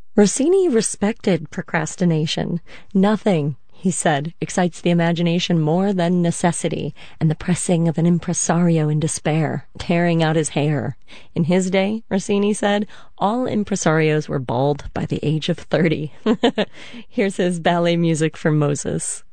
Rossini respected procrastination. Nothing, he said, excites the imagination more than necessity and the pressing of an impresario in despair, tearing out his hair. In his day, Rossini said, all impresarios were bald by the age of 30. Here's his ballet music for Moses.